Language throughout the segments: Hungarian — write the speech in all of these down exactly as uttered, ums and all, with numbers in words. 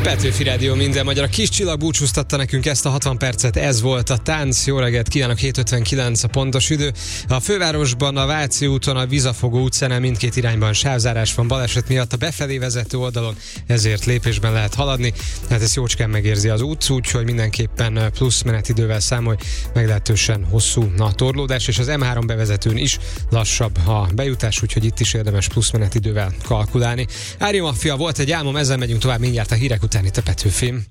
Petőfi Rádió, minden magyar. A kis csillag búcsúztatta nekünk ezt a hatvan percet, ez volt a tánc. Jó reggelt kívánok, hét ötvenkilenc a pontos idő. A fővárosban, a Váci úton, a Vizafogó utcánál mindkét irányban sávzárás van baleset miatt a befelé vezető oldalon, ezért lépésben lehet haladni. Hát ezt jócskán megérzi az út, úgyhogy mindenképpen plusz menetidővel számolj, meglehetősen hosszú a torlódás, és az em három bevezetőn is lassabb a bejutás, úgyhogy itt is érdemes plusz menetidővel kalkulálni. Ári Mafia, volt egy álmom, ezzel megyünk tovább mindjárt a hírek után itt a Petőfim.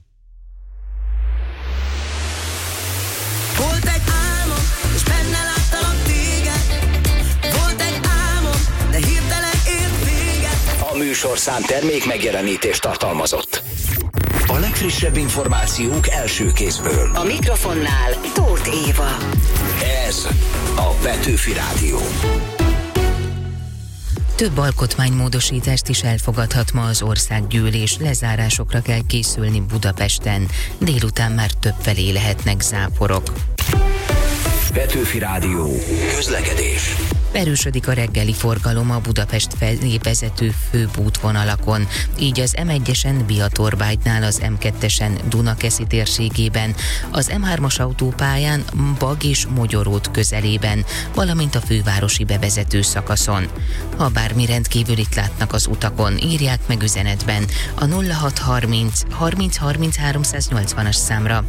Volt egy álmom, és benne láttalak téged. Volt egy álmom, de hirtelen ért véget. A műsorszám termék megjelenítést tartalmazott. A legfrissebb információk első kézből. A mikrofonnál Tóth Éva. Ez a Petőfi Rádió. Több alkotmánymódosítást is elfogadhat ma az országgyűlés, lezárásokra kell készülni Budapesten. Délután már többfelé lehetnek záporok. Petőfi Rádió. Közlekedés. Erősödik a reggeli forgalom a Budapest felé vezető főbb útvonalakon, így az em egyesen Bia-Torbágynál, az em kettesen Dunakeszi térségében, az em hármas autópályán Bag és Mogyor út közelében, valamint a fővárosi bevezető szakaszon. Ha bármi rendkívülit látnak az utakon, írják meg üzenetben a nulla hat harminc harminc harminc háromszáznyolcvanas számra.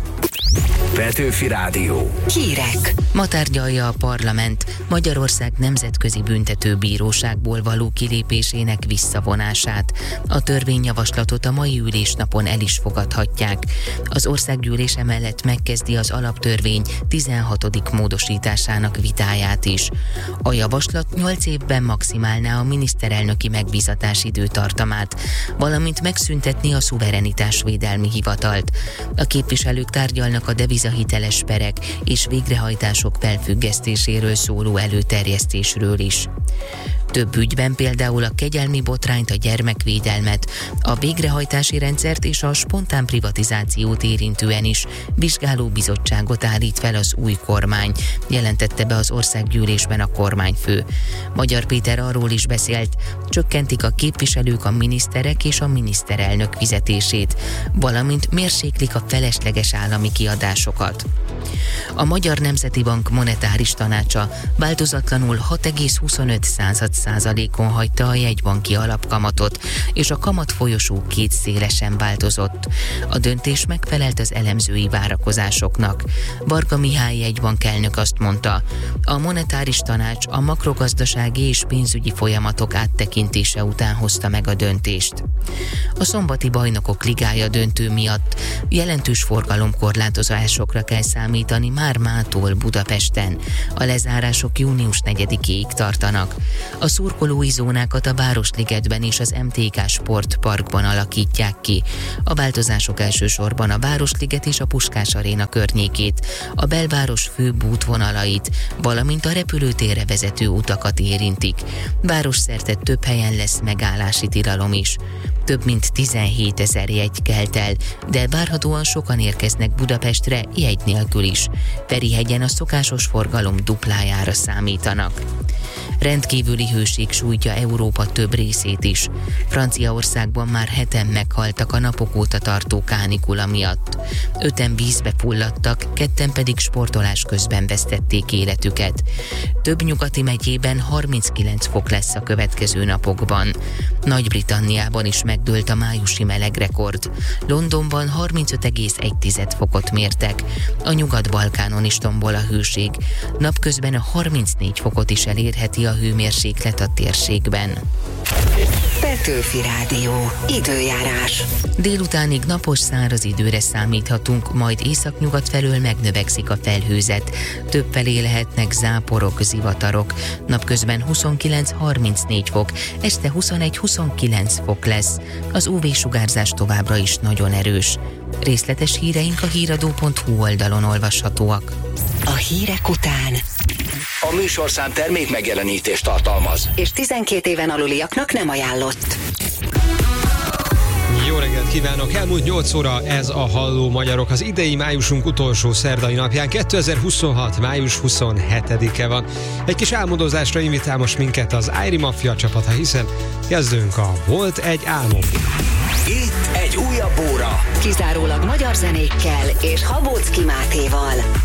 Petőfi Rádió. Hírek. Ma tárgyalja a parlament Magyarország Nemzetközi Büntetőbíróságból való kilépésének visszavonását. A törvényjavaslatot a mai ülésnapon el is fogadhatják. Az országgyűlés emellett megkezdi az alaptörvény tizenhatodik módosításának vitáját is. A javaslat nyolc évben maximálná a miniszterelnöki megbízatás időtartamát, valamint megszüntetni a szuverenitásvédelmi hivatalt. A képviselők tárgyalnak a devizahiteles perek és végrehajtások felfüggesztéséről szóló előterjesztésről is. Több ügyben, például a kegyelmi botrányt, a gyermekvédelmet, a végrehajtási rendszert és a spontán privatizációt érintően is vizsgálóbizottságot állít fel az új kormány, jelentette be az országgyűlésben a kormányfő. Magyar Péter arról is beszélt, csökkentik a képviselők, a miniszterek és a miniszterelnök fizetését, valamint mérséklik a felesleges állami kiadásokat. A Magyar Nemzeti Bank monetáris tanácsa változatlanul hat egész huszonöt százalékon hagyta a jegybanki alapkamatot, és a kamat folyosó két széle sem változott. A döntés megfelelt az elemzői várakozásoknak. Varga Mihály jegybank elnök azt mondta, a monetáris tanács a makrogazdasági és pénzügyi folyamatok áttekintése után hozta meg a döntést. A szombati Bajnokok Ligája döntő miatt jelentős forgalomkorlátozásokra kell számítani már mától Budapesten. A lezárások június negyedikéig tartanak. A szurkolói zónákat a Városligetben és az em té ká Sportparkban alakítják ki. A változások elsősorban a Városliget és a Puskás Aréna környékét, a belváros főbb útvonalait, valamint a repülőtérre vezető utakat érintik. Városszerte több helyen lesz megállási tilalom is. Több mint tizenhétezer jegy kelt el, de várhatóan sokan érkeznek Budapestre jegy nélkül is. Ferihegyen a szokásos forgalom duplájára számítanak. Rendkívüli hőség sújtja Európa több részét is. Franciaországban már heten meghaltak a napok óta tartó kánikula miatt. Öten vízbe fulladtak, ketten pedig sportolás közben vesztették életüket. Több nyugati megyében harminckilenc fok lesz a következő napokban. Nagy-Britanniában is megdőlt a májusi melegrekord. Londonban harmincöt egész egy fokot mértek. A Nyugat-Balkánon is tombol a hőség. Napközben a harmincnégy fokot is elérheti a hőmérséklet a térségben. Petőfi Rádió. Időjárás. Délutánig napos száraz időre számíthatunk, majd északnyugat felől megnövekszik a felhőzet. Többfelé lehetnek záporok, zivatarok. Napközben huszonkilenc-harmincnégy fok, este huszonegy-huszonkilenc fok lesz. Az ú vé-sugárzás továbbra is nagyon erős. Részletes híreink a híradó pont hú oldalon olvashatóak. A hírek után A műsorszám termék megjelenítést tartalmaz. és tizenkét éven aluliaknak nem ajánlott. Jó reggelt kívánok! Elmúlt nyolc óra ez a Halló Magyarok. Az idei májusunk utolsó szerdai napján, kétezer-huszonhat. május huszonhetedike van. Egy kis álmodozásra invitál most minket az Ári Mafia csapata, hiszen kezdünk a Volt egy álmom. Itt egy újabb óra kizárólag magyar zenékkel és Habóczki Mátéval.